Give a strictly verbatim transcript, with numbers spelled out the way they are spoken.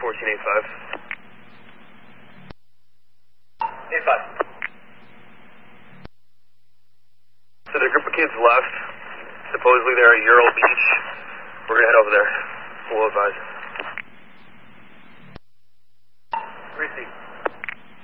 fourteen eighty-five. eighty-five. So the group of kids left. Supposedly they're at Ural Beach. We're gonna head over there. We'll advise.